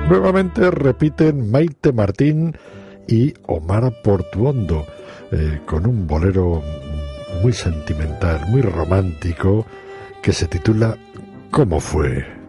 Nuevamente repiten Maite Martín y Omar Portuondo, con un bolero muy sentimental, muy romántico, que se titula ¿Cómo fue?